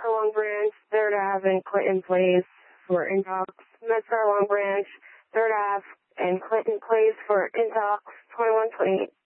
Medstar Long Branch, 3rd Ave, and Clinton Place for Intox. Medstar Long Branch, 3rd Ave, and Clinton Place for Intox 2128.